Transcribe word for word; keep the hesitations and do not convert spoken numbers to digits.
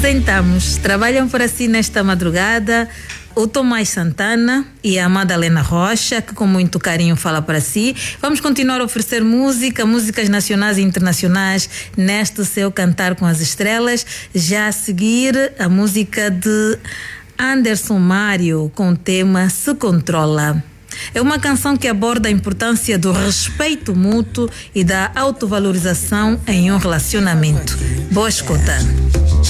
Sentamos, trabalham por assim nesta madrugada o Tomás Santana e a Madalena Rocha, que com muito carinho fala para si. Vamos continuar a oferecer música, músicas nacionais e internacionais neste seu Cantar com as Estrelas. Já a seguir, a música de Anderson Mário com o tema Se Controla. É uma canção que aborda a importância do respeito mútuo e da autovalorização em um relacionamento. Boa escuta.